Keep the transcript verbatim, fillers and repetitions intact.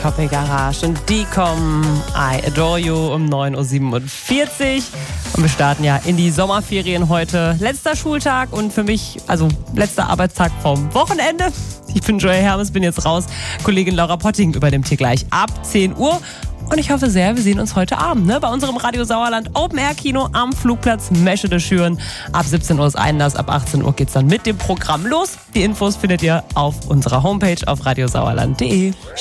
Copy Garage und die kommen I Adore You um neun Uhr siebenundvierzig und wir starten ja in die Sommerferien heute. Letzter Schultag und für mich, also letzter Arbeitstag vom Wochenende. Ich bin Joy Hermes, bin jetzt raus. Kollegin Laura Potting übernimmt hier gleich ab zehn Uhr. Und ich hoffe sehr, wir sehen uns heute Abend ne, bei unserem Radio Sauerland Open Air Kino am Flugplatz Meschede-Schüren. Ab siebzehn Uhr ist Einlass, ab achtzehn Uhr geht's dann mit dem Programm los. Die Infos findet ihr auf unserer Homepage auf radiosauerland punkt de.